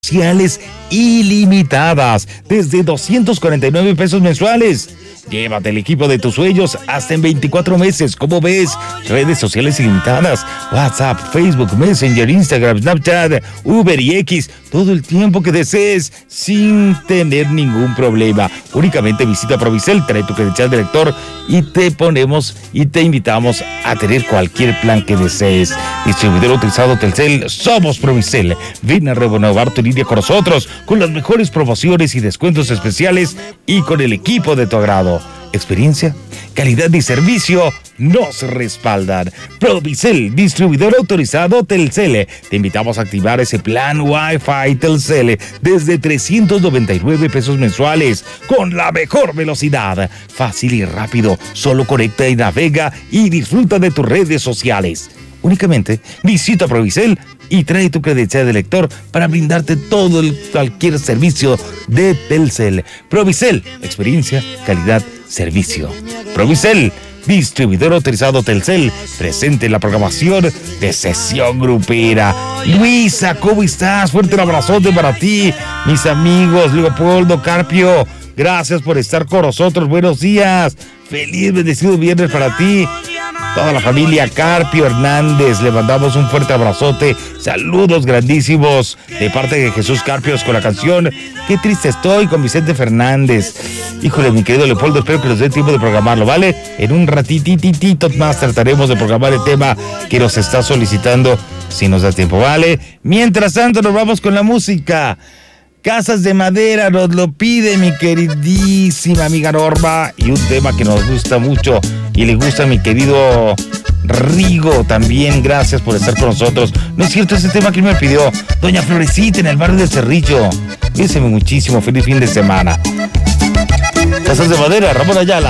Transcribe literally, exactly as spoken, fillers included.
sociales ilimitadas desde doscientos cuarenta y nueve pesos mensuales. Llévate el equipo de tus sueños hasta en veinticuatro meses. ¿Cómo ves? Redes sociales ilimitadas, WhatsApp, Facebook, Messenger, Instagram, Snapchat, Uber y X, todo el tiempo que desees sin tener ningún problema. Únicamente visita Provicel, trae tu credencial de lector y te ponemos y te invitamos a tener cualquier plan que desees. Distribuidor autorizado Telcel, somos Provicel. Ven a renovar tu línea con nosotros, con las mejores promociones y descuentos especiales y con el equipo de tu agrado. Experiencia, calidad y servicio nos respaldan. Provicel, distribuidor autorizado Telcel. Te invitamos a activar ese plan Wi-Fi Telcel desde trescientos noventa y nueve pesos mensuales con la mejor velocidad. Fácil y rápido. Solo conecta y navega y disfruta de tus redes sociales. Únicamente visita Provicel y trae tu credencial de lector para brindarte todo el cualquier servicio de Telcel. Provicel, experiencia, calidad, servicio. Provicel, distribuidor autorizado Telcel, presente en la programación de Sesión Grupera. Luisa, ¿cómo estás? Fuerte abrazote para ti, mis amigos. Leopoldo, Carpio, gracias por estar con nosotros. Buenos días. Feliz, bendecido viernes para ti. Toda la familia Carpio Hernández, le mandamos un fuerte abrazote, saludos grandísimos de parte de Jesús Carpios con la canción Qué triste estoy con Vicente Fernández. Híjole, mi querido Leopoldo, espero que nos dé tiempo de programarlo, ¿vale? En un ratititito más trataremos de programar el tema que nos está solicitando, si nos da tiempo, ¿vale? Mientras tanto, nos vamos con la música. Casas de Madera nos lo pide mi queridísima amiga Norma, y un tema que nos gusta mucho y le gusta a mi querido Rigo también. Gracias por estar con nosotros. No es cierto, ese tema que me pidió doña Florecita en el barrio del Cerrillo. Cuídense muchísimo, feliz fin de semana. Casas de Madera, Ramón Ayala.